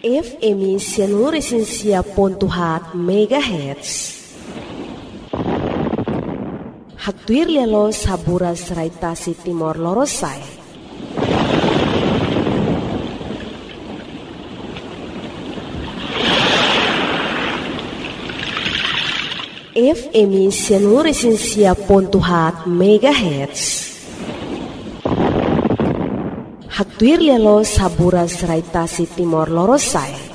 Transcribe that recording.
FM 100.4 MHz. Hatuir lelo saburas raitasi Timor Lorosai. FM 100.4 MHz. Hatuir lelo saburas raitasi Timor Lorosai.